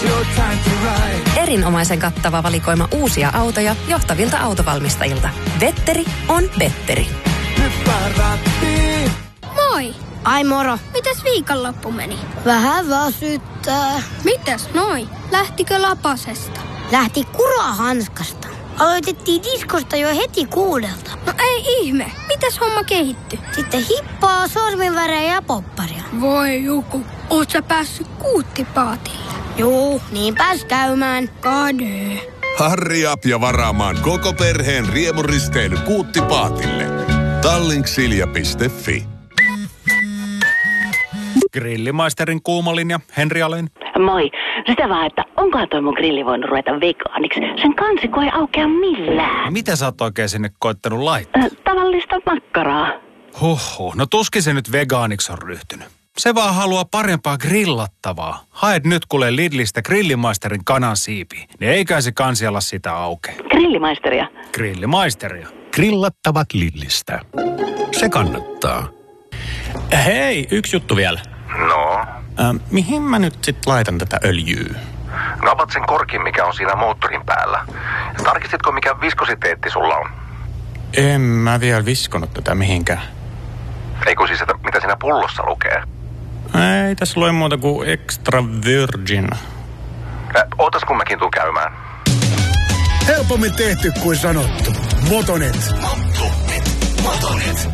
Erinomaisen kattava valikoima uusia autoja johtavilta autovalmistajilta. Vetteri on Vetteri. Moi! Ai moro. Mitäs viikonloppu meni? Vähän väsyttää. Mitäs noi? Lähtikö lapasesta? Lähti kurahanskasta. Aloitettiin diskosta jo heti 6. No ei ihme. Mitäs homma kehittyi? Sitten hippaa, sormivärejä ja popparia. Voi joku. Oot sä päässyt kuuttipaatille? Juu, niin pääs käymään. Kade. Hurry up ja varaamaan koko perheen riemuristeily Kuuttipaatille. Tallinksilja.fi. Grillimaisterin kuumalinja, Henri Alén. Moi. Sitä vaan, että onkohan toi mun grilli voinut ruveta vegaaniksi? Sen kansiko ei aukea millään. Mitä sä oot oikein sinne koittanut laittaa? Tavallista makkaraa. Huhhuh, no tuskin se nyt vegaaniksi on ryhtynyt. Se vaan haluaa parempaa grillattavaa. Haet nyt kuule Lidlistä Grillimaisterin kanansiipiä. Ne eikä se kansi ala sitä aukeaa. Grillimaisteria. Grillimaisteria. Grillattavat Lidlistä. Se kannattaa. Hei, yksi juttu vielä. No? Mihin mä nyt sit laitan tätä öljyä? Napat sen korkin, mikä on siinä moottorin päällä. Tarkistitko, mikä viskositeetti sulla on? En mä vielä viskonut tätä mihinkään. Eikö siis, että mitä siinä pullossa lukee? Ei tässä lue muuta kuin extra virgin. Ootas kun mäkin tuun käymään. Helpommin tehty kuin sanottu. Motonet. Motonet.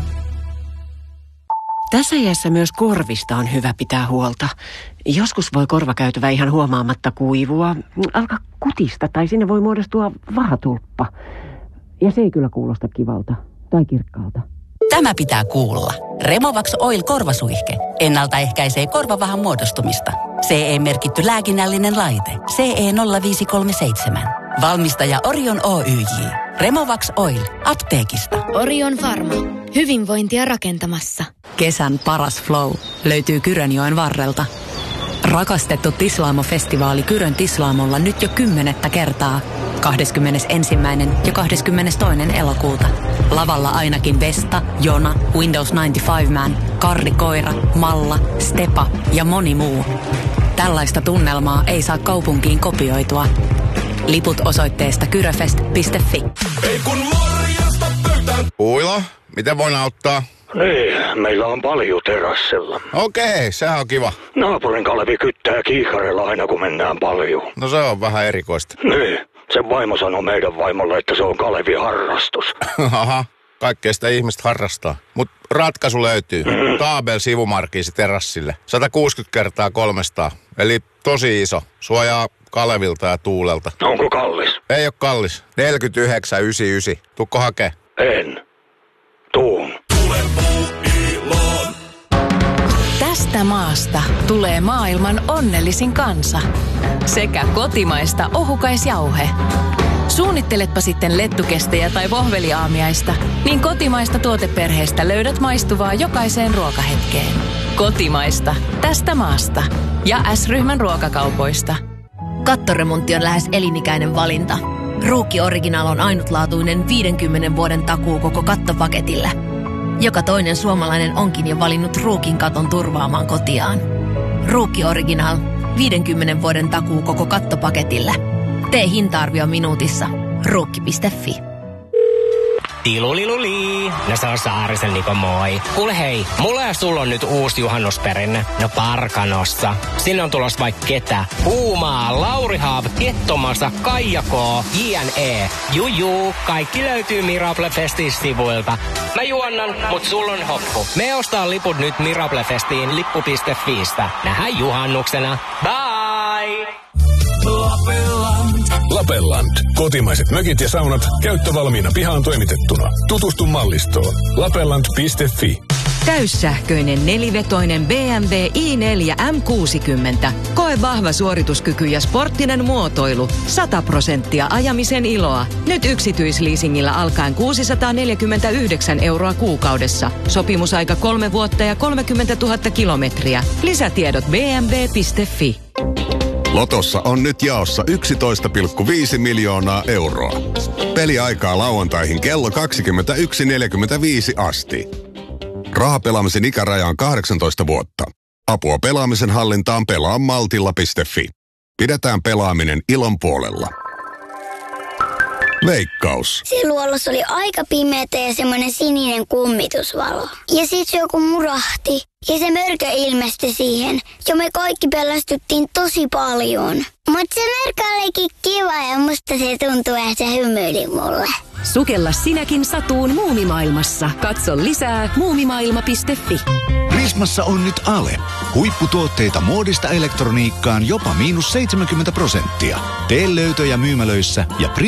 Tässä iässä myös korvista on hyvä pitää huolta. Joskus voi korvakäytävä ihan huomaamatta kuivua, alkaa kutista tai sinne voi muodostua vahatulppa. Ja se ei kyllä kuulosta kivalta tai kirkkaalta. Tämä pitää kuulla. Removax Oil korvasuihke. Ennaltaehkäisee korvavahan muodostumista. CE-merkitty lääkinnällinen laite. CE 0537. Valmistaja Orion Oyj. Removax Oil. Apteekista. Orion Pharma. Hyvinvointia rakentamassa. Kesän paras flow löytyy Kyrönjoen varrelta. Rakastettu Tislaamo-festivaali Kyrön Tislaamolla nyt jo 10. kertaa. 21. ja 22. elokuuta. Lavalla ainakin Vesta, Jona, Windows 95 Man, Karri Koira, Malla, Stepa ja moni muu. Tällaista tunnelmaa ei saa kaupunkiin kopioitua. Liput osoitteesta kyröfest.fi. Ei kun morjesta pöytään. Uilo, miten voin auttaa? Niin, meillä on paljon terassilla. Okei, sehän on kiva. Naapurin Kalevi kyttää kiikarilla aina kun mennään paljon. No se on vähän erikoista. Niin, sen vaimo sanoi meidän vaimolle, että se on Kalevin harrastus. Aha, kaikkea sitä ihmistä harrastaa. Mut ratkaisu löytyy. Taabel sivumarkiisi terassille. 160 kertaa 300. Eli tosi iso. Suojaa Kalevilta ja tuulelta. Onko kallis? Ei oo kallis. 49,99. Tuukko hakee? En. Tuun. Tästä maasta tulee maailman onnellisin kansa. Sekä kotimaista ohukaisjauhe. Suunnitteletpa sitten lettukestejä tai vohveliaamiaista, niin kotimaista tuoteperheestä löydät maistuvaa jokaiseen ruokahetkeen. Kotimaista. Tästä maasta. Ja S-ryhmän ruokakaupoista. Kattoremontti on lähes elinikäinen valinta. Ruukki Original on ainutlaatuinen 50 vuoden takuu koko kattopaketille. Joka toinen suomalainen onkin jo valinnut Ruukin katon turvaamaan kotiaan. Ruukki Original. 50 vuoden takuu koko kattopaketille. Tee hinta-arvio minuutissa. Ruukki.fi. Tiluliluli. No se on Saarisen Niko, moi. Kuule hei, mulla ja sulla on nyt uusi juhannusperinne. No Parkanossa. Sinne on tulossa vaikka ketä. Puumaa, Lauri Haav, Kettomasa, Kaija K, JNE. Juju, kaikki löytyy Miraple-festin sivuilta. Mä juonnan, mut sulla on hoppu. Me ostaa liput nyt Miraple-festiin lippu.fiistä. Nähdään juhannuksena. Bye! Lapelland. Kotimaiset mökit ja saunat käyttövalmiina pihaan toimitettuna. Tutustu mallistoon. Lapelland.fi. Täyssähköinen nelivetoinen BMW i4 M60. Koe vahva suorituskyky ja sporttinen muotoilu. 100% ajamisen iloa. Nyt yksityisleasingillä alkaen 649 € kuukaudessa. Sopimusaika 3 vuotta ja 30 000 kilometriä. Lisätiedot bmw.fi. Lotossa on nyt jaossa 11,5 miljoonaa euroa. Peliaikaa lauantaihin kello 21.45 asti. Rahapelaamisen ikäraja on 18 vuotta. Apua pelaamisen hallintaan pelaamaltilla.fi. Pidetään pelaaminen ilon puolella. Veikkaus. Se luolos oli aika pimeätä ja semmoinen sininen kummitusvalo. Ja sit joku murahti. Ja se mörkö ilmestyi siihen. Ja me kaikki pelästyttiin tosi paljon. Mutta se mörkö olikin kiva ja musta se tuntui, että se hymyili mulle. Sukella sinäkin satuun Muumimaailmassa. Katso lisää muumimaailma.fi. Prismassa on nyt ale. Huipputuotteita muodista elektroniikkaan jopa -70%. Tee löytöjä myymälöissä ja